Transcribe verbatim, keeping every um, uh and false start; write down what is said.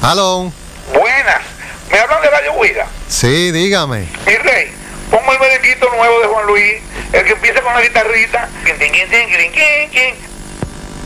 Aló. Buenas. ¿Me hablan de Radio Huida? Sí, dígame. Mi rey, pongo el merenguito nuevo de Juan Luis, el que empieza con la guitarrita. Quin, quin, quin, quin, quin, quin.